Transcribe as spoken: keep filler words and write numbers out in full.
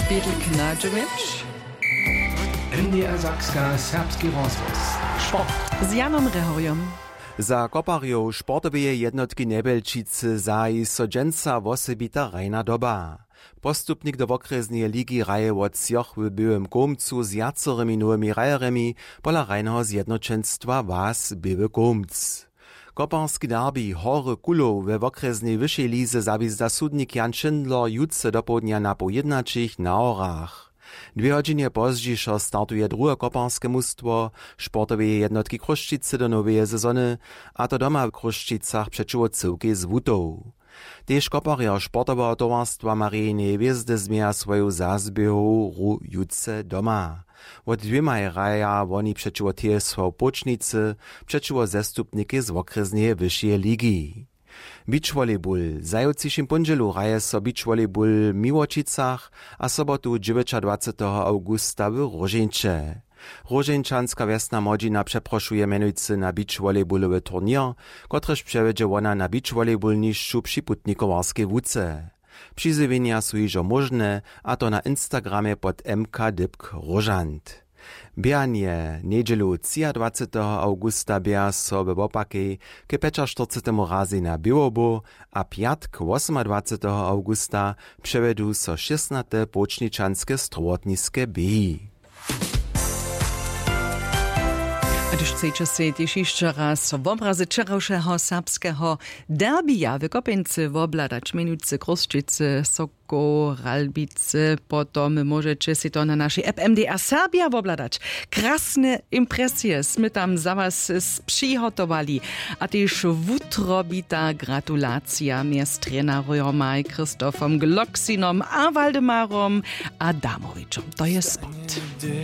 Betel Knađević. N D R Sakska serbski rozhlas. Sport. Z Janom Rehorjom. Za koparjo sportoweje jednotki Nebelčice zaji so dženca wosebita rejna doba. Postupnik do okresneje ligi raje od sjoch w byłym Komcu z jacorymi nowymi rajeremi pola rejneho zjednoczenstwa was były Komc. Koparski derby Hory Kulow we okresnej wyższej lize zawizda sudnik Jan Schindler jutce do południa na pojednaczych na Orach. Dwie godziny pozdźišo startuje drugie koparskie mustwo, sportowe jednotki Kruščice do nowej sezony, a to doma w Kruščicach przeciwko cyłki z Wutą. Tež koparja sportoweho towarstwa Marijnej Hviezdy zmieja swoją zazbiehu ru jutce doma. Od dwiema raja woni przeciwko T S V Počnice, przeciwko zestupniki z okresnej wyższej ligi. Beach volleyball. Zajúcišim ponželu raje so beach volleyball w Miłočicach a sobotu dwudziestego augusta w Rožinče. Rožinčanska wesna młodzina przeproszuje menujcy na beach volleyballowy turnier, kotreż przewiedzie ona na beach volleyball niższu przy Putnikowarskiej Wódce. Przyzywienia są iżo możne, a to na Instagramie pod M K Dybk Rožant. Běhanie nedźelu dwudziestego augusta běha so we Wopakej k czterdziestemu razy na Biłobu, a piatk dwudziestego ósmego augusta przevedu so šestnaste počničanske strowotniske běhy. A když chcete si tiež ešte raz v obraze včerajšieho serbského derbija v Kopinci obladať minúce Kruščice, Soko, Ralbice, potom môžete si to na našej app M D R Serbia obladať. Krásne impresie sme tam za vás přihotowali. A tiež wutrobita gratulácia miest trénerom aj Krzysztofom Gloksinom a Waldemarom Adamovičom. To je sport.